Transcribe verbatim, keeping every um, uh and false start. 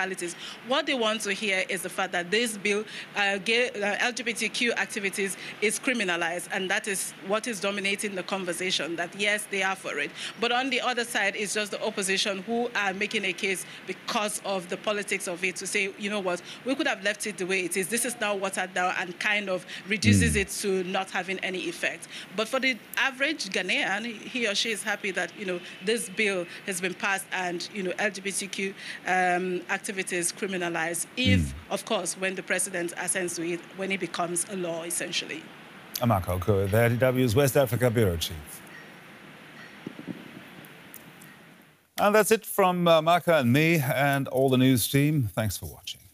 technicalities. What they want to hear is the fact that this bill, uh, gay, uh, L G B T Q activities, is criminalized, and that is what is dominating the conversation, that yes, they are for it. But on the other side, it's just the opposition who are making a case because of the politics of it to say, you know what, we could have left it the way it is. This is now watered down and kind of reduces mm. it to not having any effect. But for the average Ghanaian, he or she is happy that, you know, this bill has been passed and, you know, L G B T Q um, activities criminalized if, mm. of course, when the president assents to it, when it becomes a law, essentially. Amaka Okoye, the D W's West Africa Bureau Chief. And that's it from uh, Maka and me and all the news team. Thanks for watching.